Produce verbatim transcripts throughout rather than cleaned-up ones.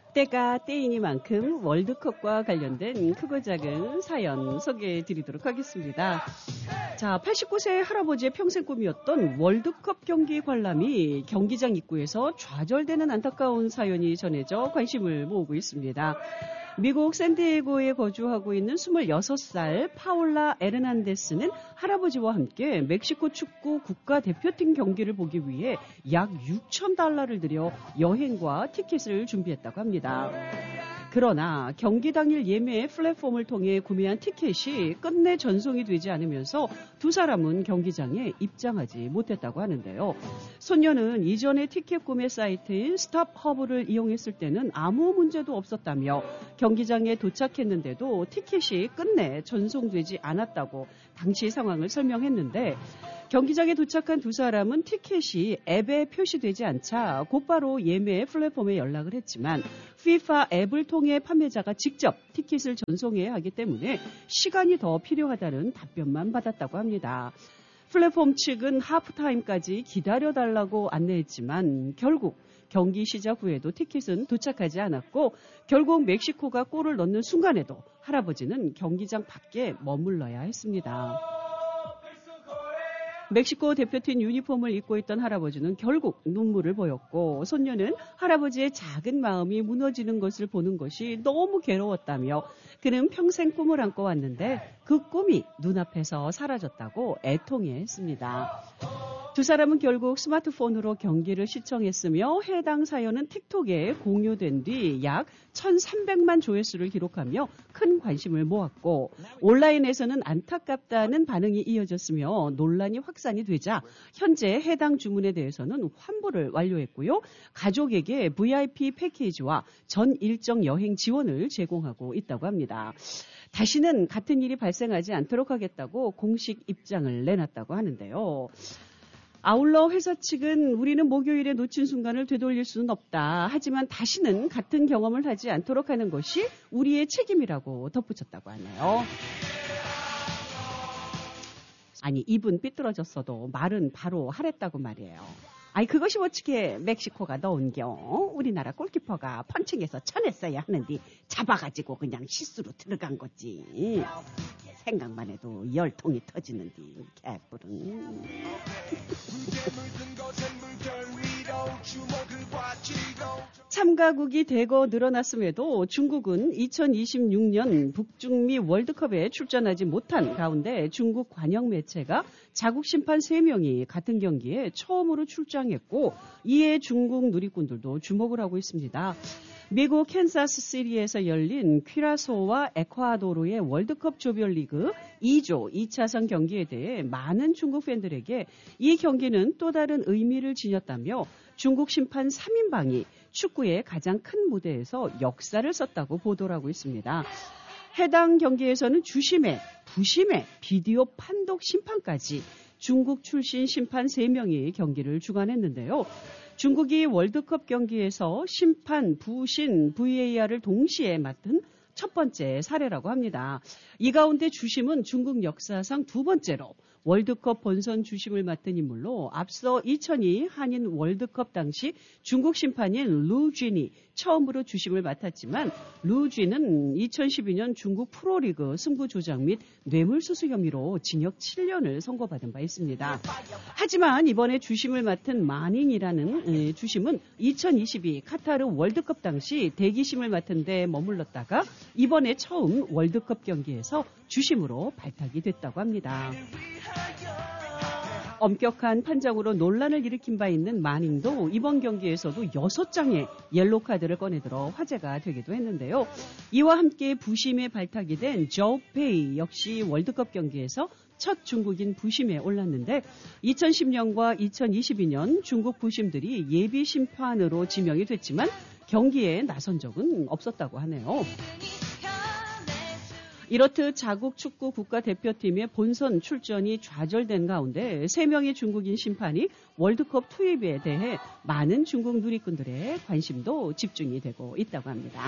때가 때이니만큼 월드컵과 관련된 크고 작은 사연 소개해 드리도록 하겠습니다. 자, 팔십구 세 할아버지의 평생 꿈이었던 월드컵 경기 관람이 경기장 입구에서 좌절되는 안타까운 사연이 전해져 관심을 모으고 있습니다. 미국 샌디에고에 거주하고 있는 스물여섯 살 파올라 에르난데스는 할아버지와 함께 멕시코 축구 국가대표팀 경기를 보기 위해 약 육천 달러를 들여 여행과 티켓을 준비했다고 합니다. 그러나 경기 당일 예매 플랫폼을 통해 구매한 티켓이 끝내 전송이 되지 않으면서 두 사람은 경기장에 입장하지 못했다고 하는데요. 소녀는 이전에 티켓 구매 사이트인 스탑허브를 이용했을 때는 아무 문제도 없었다며 경기장에 도착했는데도 티켓이 끝내 전송되지 않았다고 당시 상황을 설명했는데, 경기장에 도착한 두 사람은 티켓이 앱에 표시되지 않자 곧바로 예매 플랫폼에 연락을 했지만 피파 앱을 통해 판매자가 직접 티켓을 전송해야 하기 때문에 시간이 더 필요하다는 답변만 받았다고 합니다. 플랫폼 측은 하프타임까지 기다려달라고 안내했지만 결국 경기 시작 후에도 티켓은 도착하지 않았고, 결국 멕시코가 골을 넣는 순간에도 할아버지는 경기장 밖에 머물러야 했습니다. 멕시코 대표팀 유니폼을 입고 있던 할아버지는 결국 눈물을 보였고, 손녀는 할아버지의 작은 마음이 무너지는 것을 보는 것이 너무 괴로웠다며 그는 평생 꿈을 안고 왔는데 그 꿈이 눈앞에서 사라졌다고 애통해했습니다. 두 사람은 결국 스마트폰으로 경기를 시청했으며 해당 사연은 틱톡에 공유된 뒤 약 천삼백만 조회수를 기록하며 큰 관심을 모았고, 온라인에서는 안타깝다는 반응이 이어졌으며 논란이 확산이 되자 현재 해당 주문에 대해서는 환불을 완료했고요. 가족에게 브이아이피 패키지와 전 일정 여행 지원을 제공하고 있다고 합니다. 다시는 같은 일이 발생하지 않도록 하겠다고 공식 입장을 내놨다고 하는데요. 아울러 회사 측은 우리는 목요일에 놓친 순간을 되돌릴 수는 없다. 하지만 다시는 같은 경험을 하지 않도록 하는 것이 우리의 책임이라고 덧붙였다고 하네요. 아니, 입은 삐뚤어졌어도 말은 바로 하랬다고 말이에요. 아니, 그것이 어떻게 멕시코가 넣은겨? 우리나라 골키퍼가 펀칭해서 쳐냈어야 하는데 잡아가지고 그냥 실수로 들어간 거지. 생각만 해도 열통이 터지는데 개뿔은. 참가국이 대거 늘어났음에도 중국은 이천이십육 년 북중미 월드컵에 출전하지 못한 가운데 중국 관영 매체가 자국 심판 세 명이 같은 경기에 처음으로 출장했고, 이에 중국 누리꾼들도 주목을 하고 있습니다. 미국 캔사스시리에서 열린 퀴라소와 에콰도르의 월드컵 조별리그 이 조 이 차선 경기에 대해 많은 중국 팬들에게 이 경기는 또 다른 의미를 지녔다며 중국 심판 삼 인방이 축구의 가장 큰 무대에서 역사를 썼다고 보도를 하고 있습니다. 해당 경기에서는 주심에, 부심에, 비디오 판독 심판까지 중국 출신 심판 세 명이 경기를 주관했는데요. 중국이 월드컵 경기에서 심판, 부심, 브이에이알을 동시에 맡은 첫 번째 사례라고 합니다. 이 가운데 주심은 중국 역사상 두 번째로 월드컵 본선 주심을 맡은 인물로, 앞서 이천이 한인 월드컵 당시 중국 심판인 루쥔이 처음으로 주심을 맡았지만, 루쥔은 이천십이 년 중국 프로리그 승부 조작 및 뇌물수수 혐의로 징역 칠 년을 선고받은 바 있습니다. 하지만 이번에 주심을 맡은 마닝이라는 주심은 이천이십이 카타르 월드컵 당시 대기심을 맡은 데 머물렀다가 이번에 처음 월드컵 경기에서 주심으로 발탁이 됐다고 합니다. 엄격한 판정으로 논란을 일으킨 바 있는 마닝도 이번 경기에서도 여섯 장의 옐로 카드를 꺼내들어 화제가 되기도 했는데요. 이와 함께 부심에 발탁이 된 조우 페이 역시 월드컵 경기에서 첫 중국인 부심에 올랐는데, 이천십 년과 이천이십이 년 중국 부심들이 예비 심판으로 지명이 됐지만 경기에 나선 적은 없었다고 하네요. 이렇듯 자국 축구 국가대표팀의 본선 출전이 좌절된 가운데 세 명의 중국인 심판이 월드컵 투입에 대해 많은 중국 누리꾼들의 관심도 집중이 되고 있다고 합니다.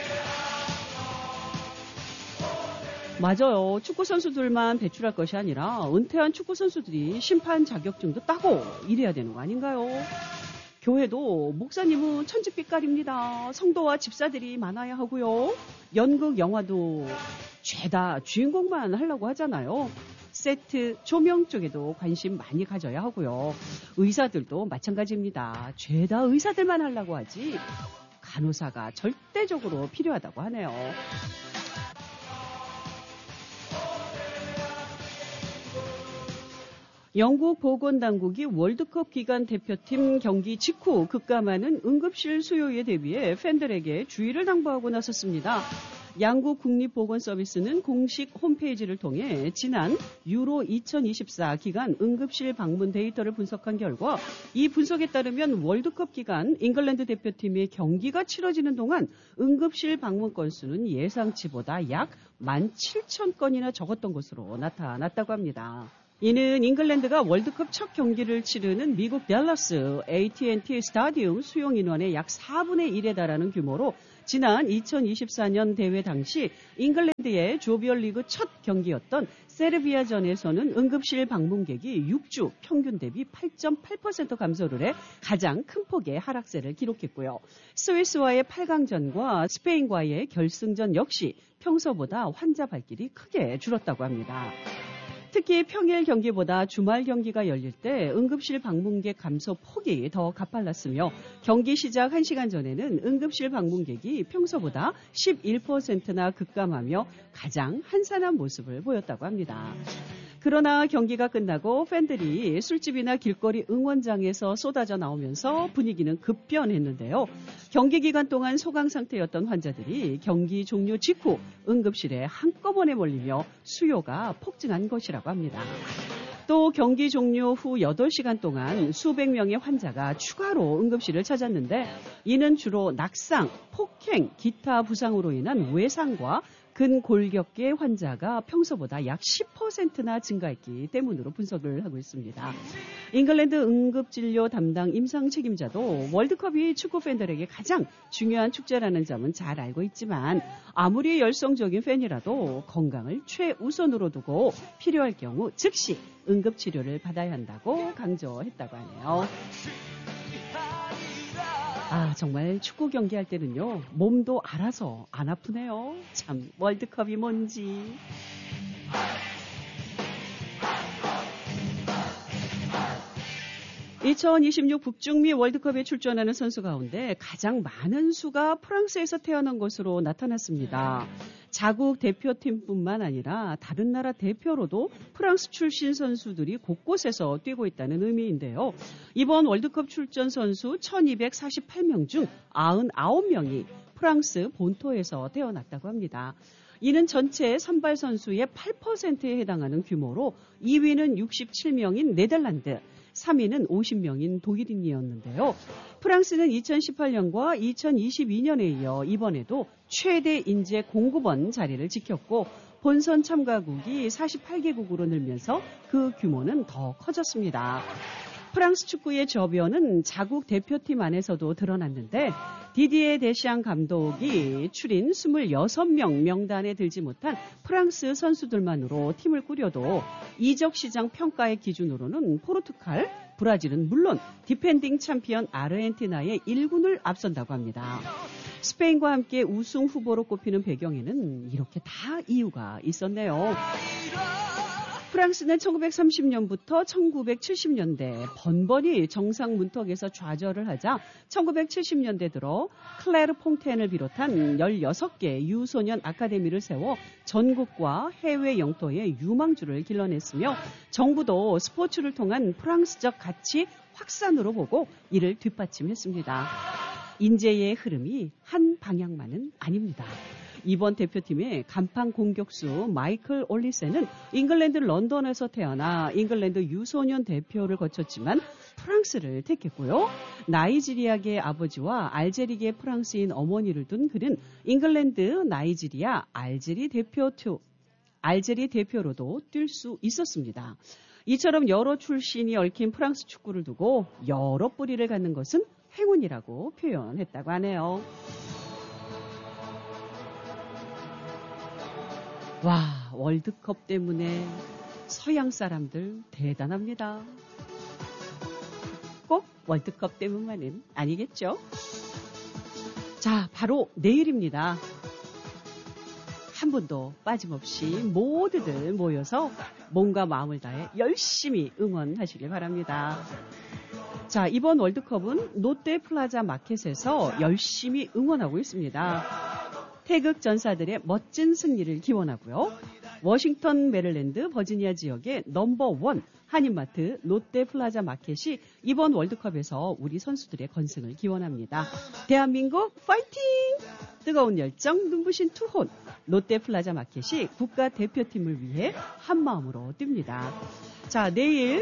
맞아요. 축구 선수들만 배출할 것이 아니라 은퇴한 축구 선수들이 심판 자격증도 따고 이래야 되는 거 아닌가요? 교회도 목사님은 천직빛깔입니다. 성도와 집사들이 많아야 하고요. 연극, 영화도 죄다 주인공만 하려고 하잖아요. 세트, 조명 쪽에도 관심 많이 가져야 하고요. 의사들도 마찬가지입니다. 죄다 의사들만 하려고 하지 간호사가 절대적으로 필요하다고 하네요. 영국 보건당국이 월드컵 기간 대표팀 경기 직후 급감하는 응급실 수요에 대비해 팬들에게 주의를 당부하고 나섰습니다. 양국 국립보건서비스는 공식 홈페이지를 통해 지난 유로 이천이십사 기간 응급실 방문 데이터를 분석한 결과 이 분석에 따르면 월드컵 기간 잉글랜드 대표팀의 경기가 치러지는 동안 응급실 방문 건수는 예상치보다 약 만 칠천 건이나 적었던 것으로 나타났다고 합니다. 이는 잉글랜드가 월드컵 첫 경기를 치르는 미국 댈러스 에이티앤티 스타디움 수용 인원의 약 사분의 일에 달하는 규모로 지난 이천이십사 년 대회 당시 잉글랜드의 조별리그 첫 경기였던 세르비아전에서는 응급실 방문객이 육 주 평균 대비 팔 점 팔 퍼센트 감소를 해 가장 큰 폭의 하락세를 기록했고요. 스위스와의 팔 강전과 스페인과의 결승전 역시 평소보다 환자 발길이 크게 줄었다고 합니다. 특히 평일 경기보다 주말 경기가 열릴 때 응급실 방문객 감소 폭이 더 가팔랐으며 경기 시작 한 시간 전에는 응급실 방문객이 평소보다 십일 퍼센트나 급감하며 가장 한산한 모습을 보였다고 합니다. 그러나 경기가 끝나고 팬들이 술집이나 길거리 응원장에서 쏟아져 나오면서 분위기는 급변했는데요. 경기 기간 동안 소강 상태였던 환자들이 경기 종료 직후 응급실에 한꺼번에 몰리며 수요가 폭증한 것이라고 합니다. 또 경기 종료 후 여덟 시간 동안 수백 명의 환자가 추가로 응급실을 찾았는데 이는 주로 낙상, 폭행, 기타 부상으로 인한 외상과 근골격계 환자가 평소보다 약 십 퍼센트나 증가했기 때문으로 분석을 하고 있습니다. 잉글랜드 응급진료 담당 임상 책임자도 월드컵이 축구 팬들에게 가장 중요한 축제라는 점은 잘 알고 있지만 아무리 열성적인 팬이라도 건강을 최우선으로 두고 필요할 경우 즉시 응급치료를 받아야 한다고 강조했다고 하네요. 아, 정말 축구 경기할 때는요, 몸도 알아서 안 아프네요. 참, 월드컵이 뭔지. 이천이십육 북중미 월드컵에 출전하는 선수 가운데 가장 많은 수가 프랑스에서 태어난 것으로 나타났습니다. 자국 대표팀뿐만 아니라 다른 나라 대표로도 프랑스 출신 선수들이 곳곳에서 뛰고 있다는 의미인데요. 이번 월드컵 출전 선수 천이백사십팔 명 중 구십구 명이 프랑스 본토에서 태어났다고 합니다. 이는 전체 선발 선수의 팔 퍼센트에 해당하는 규모로 이 위는 육십칠 명인 네덜란드, 삼 위는 오십 명인 독일인이었는데요. 프랑스는 이천십팔 년과 이천이십이 년에 이어 이번에도 최대 인재 공급원 자리를 지켰고 본선 참가국이 사십팔 개국으로 늘면서 그 규모는 더 커졌습니다. 프랑스 축구의 저변은 자국 대표팀 안에서도 드러났는데 디디에 데샹 감독이 추린 이십육 명 명단에 들지 못한 프랑스 선수들만으로 팀을 꾸려도 이적 시장 평가의 기준으로는 포르투갈, 브라질은 물론 디펜딩 챔피언 아르헨티나의 일 군을 앞선다고 합니다. 스페인과 함께 우승 후보로 꼽히는 배경에는 이렇게 다 이유가 있었네요. 프랑스는 천구백삼십 년부터 천구백칠십 년대 번번이 정상 문턱에서 좌절을 하자 천구백칠십 년대 들어 클레르 퐁텐을 비롯한 열여섯 개 유소년 아카데미를 세워 전국과 해외 영토에 유망주를 길러냈으며 정부도 스포츠를 통한 프랑스적 가치 확산으로 보고 이를 뒷받침했습니다. 인재의 흐름이 한 방향만은 아닙니다. 이번 대표팀의 간판 공격수 마이클 올리세는 잉글랜드 런던에서 태어나 잉글랜드 유소년 대표를 거쳤지만 프랑스를 택했고요. 나이지리아계 아버지와 알제리계 프랑스인 어머니를 둔 그는 잉글랜드, 나이지리아, 알제리 대표, 알제리 대표로도 뛸 수 있었습니다. 이처럼 여러 출신이 얽힌 프랑스 축구를 두고 여러 뿌리를 갖는 것은 행운이라고 표현했다고 하네요. 와, 월드컵 때문에 서양 사람들 대단합니다. 꼭 월드컵 때문만은 아니겠죠? 자, 바로 내일입니다. 한 분도 빠짐없이 모두들 모여서 몸과 마음을 다해 열심히 응원하시길 바랍니다. 자, 이번 월드컵은 롯데플라자 마켓에서 열심히 응원하고 있습니다. 태극 전사들의 멋진 승리를 기원하고요. 워싱턴, 메릴랜드, 버지니아 지역의 넘버원 한인마트 롯데플라자 마켓이 이번 월드컵에서 우리 선수들의 건승을 기원합니다. 대한민국 파이팅! 뜨거운 열정, 눈부신 투혼, 롯데플라자 마켓이 국가대표팀을 위해 한마음으로 뜁니다. 자, 내일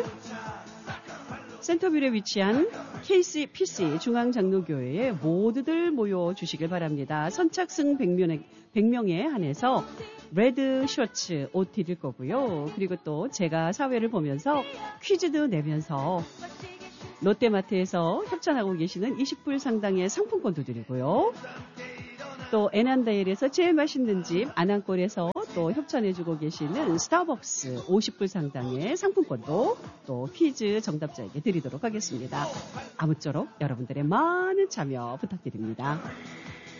센터빌에 위치한 케이씨피씨 중앙장로교회에 모두들 모여주시길 바랍니다. 선착순 백 명에, 백 명에 한해서 레드 셔츠 옷 드릴 거고요. 그리고 또 제가 사회를 보면서 퀴즈도 내면서 롯데마트에서 협찬하고 계시는 이십 불 상당의 상품권도 드리고요. 또 애난다일에서 제일 맛있는 집 안안골에서 또 협찬해주고 계시는 스타벅스 오십 불 상당의 상품권도 또 퀴즈 정답자에게 드리도록 하겠습니다. 아무쪼록 여러분들의 많은 참여 부탁드립니다.